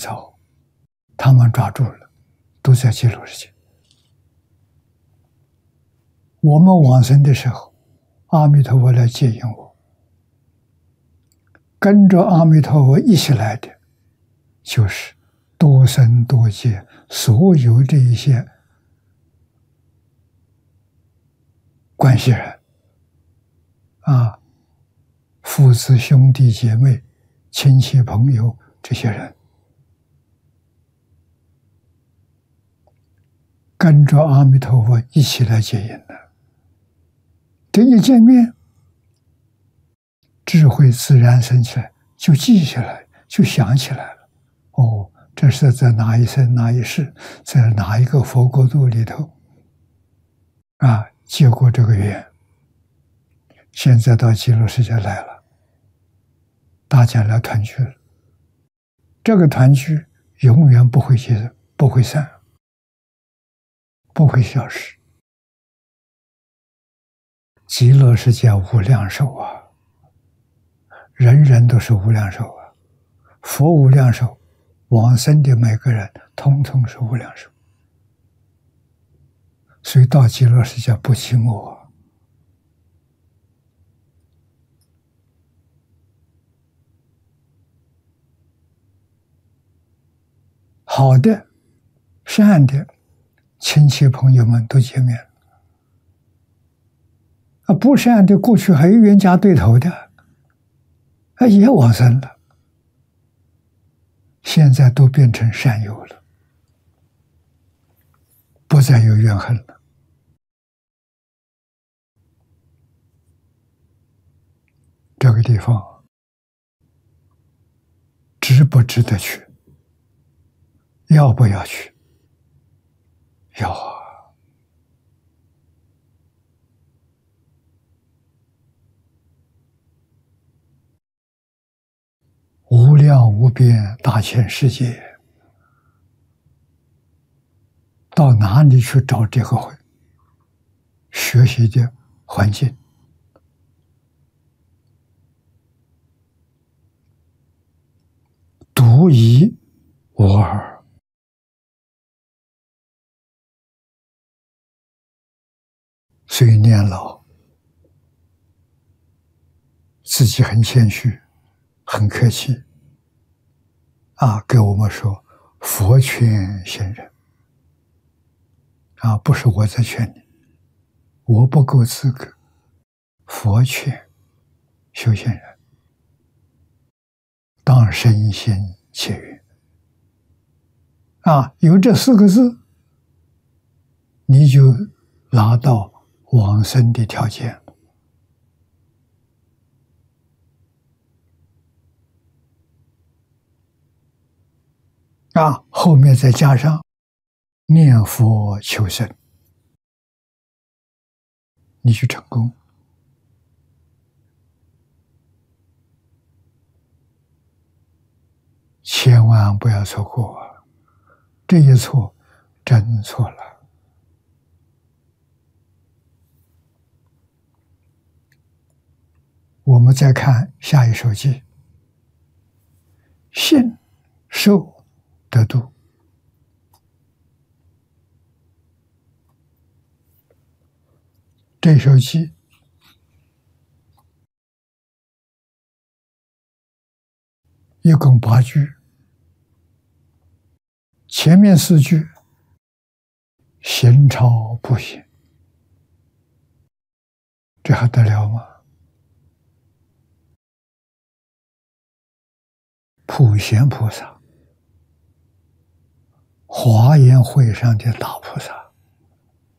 曹，他们抓住了，都在极乐世界。我们往生的时候，阿弥陀佛来接引我，跟着阿弥陀佛一起来的，就是多生多劫所有这一些关系人啊，父子兄弟姐妹、亲戚朋友这些人，跟着阿弥陀佛一起来接引的。这一见面，智慧自然生起来，就记下来，就想起来了。哦，这是在哪一生哪一世，在哪一个佛国度里头啊结过这个缘，现在到极乐世界来了，大家来团聚了。这个团聚永远不会结，不会散，不会消失。极乐世界无量寿啊，人人都是无量寿啊，佛无量寿，往生的每个人统统是无量寿，所以到极乐世界不寂寞啊。好的、善的亲戚朋友们都见面了，不善的过去还有冤家对头的，也往生了，现在都变成善友了，不再有怨恨了。这个地方值不值得去？要不要去？要啊！无量无边大千世界，到哪里去找这个学习的环境？独一无二。所以年老自己很谦虚，很客气给我们说佛劝贤人不是我在劝你，我不够资格，佛劝修仙人当身心切愿有这4个字，你就拿到往生的条件后面再加上念佛求生，你去成功。千万不要错过这一错真错了。我们再看下一首偈，信受得度。这首偈一共8句，前面4句行超不行，这还得了吗？普贤菩萨，华严会上的大菩萨，